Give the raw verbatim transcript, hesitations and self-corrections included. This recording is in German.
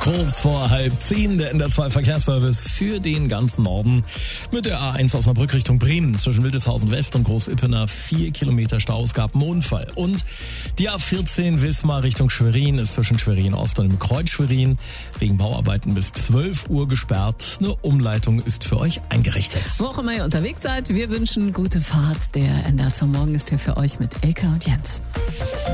Kurz vor halb zehn der N D R zwei Verkehrsservice für den ganzen Norden mit der A eins Osnabrück Richtung Bremen zwischen Wildeshausen West und Groß-Ippener vier Kilometer Stau, es gab einen Unfall. Und die A vierzehn Wismar Richtung Schwerin ist zwischen Schwerin Ost und dem Kreuz Schwerin wegen Bauarbeiten bis zwölf Uhr gesperrt. Eine Umleitung ist für euch eingerichtet. Wo auch immer ihr unterwegs seid, wir wünschen gute Fahrt. Der N D R zwei Morgen ist hier für euch mit Elke und Jens.